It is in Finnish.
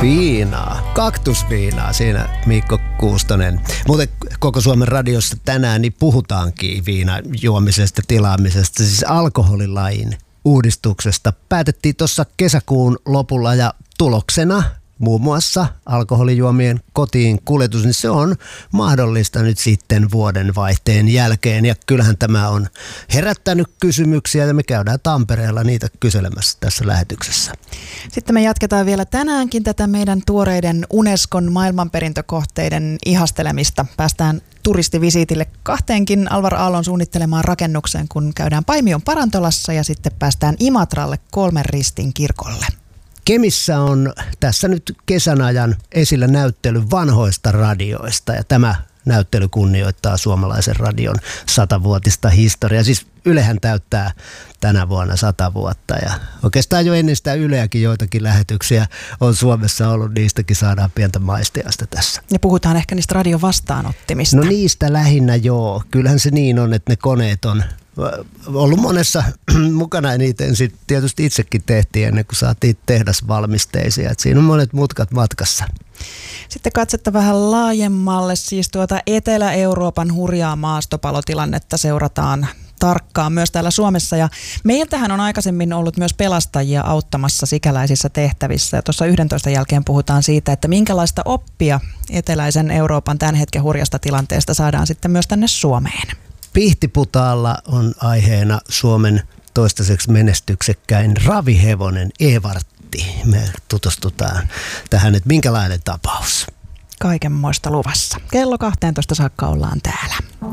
Viinaa, kaktusviinaa siinä Mikko Kuustonen. Muuten koko Suomen radiossa tänään niin puhutaankin viinan juomisesta, tilaamisesta, siis alkoholilain uudistuksesta. Päätettiin tuossa kesäkuun lopulla ja tuloksena muun muassa alkoholijuomien kotiin kuljetus, niin se on mahdollista nyt sitten vuoden vaihteen jälkeen. Ja kyllähän tämä on herättänyt kysymyksiä ja me käydään Tampereella niitä kyselemässä tässä lähetyksessä. Sitten me jatketaan vielä tänäänkin tätä meidän tuoreiden Unescon maailmanperintökohteiden ihastelemista. Päästään turistivisiitille kahteenkin Alvar Aallon suunnittelemaan rakennukseen, kun käydään Paimion Parantolassa ja sitten päästään Imatralle Kolmen Ristin kirkolle. Kemissä on tässä nyt kesän ajan esillä näyttely vanhoista radioista ja tämä näyttely kunnioittaa suomalaisen radion 100-vuotista historiaa. Siis Ylehän täyttää tänä vuonna 100 vuotta ja oikeastaan jo ennen sitä Yleäkin joitakin lähetyksiä on Suomessa ollut, niistäkin saadaan pientä maistiasta tässä. Ja puhutaan ehkä niistä radion vastaanottimista. No niistä lähinnä joo. Kyllähän se niin on, että ne koneet on ollut monessa mukana ja niitä sitten tietysti itsekin tehtiin ennen kuin saatiin tehdasvalmisteisia. Et siinä on monet mutkat matkassa. Sitten katsetta vähän laajemmalle, siis Etelä-Euroopan hurjaa maastopalotilannetta seurataan tarkkaan myös täällä Suomessa. Ja meiltähän on aikaisemmin ollut myös pelastajia auttamassa sikäläisissä tehtävissä. Ja tuossa 11 jälkeen puhutaan siitä, että minkälaista oppia eteläisen Euroopan tämän hetken hurjasta tilanteesta saadaan sitten myös tänne Suomeen. Pihtiputaalla on aiheena Suomen toistaiseksi menestyksekkäin ravihevonen Evartti. Me tutustutaan tähän, että minkälainen tapaus. Kaikenmoista luvassa. Kello 12 saakka ollaan täällä.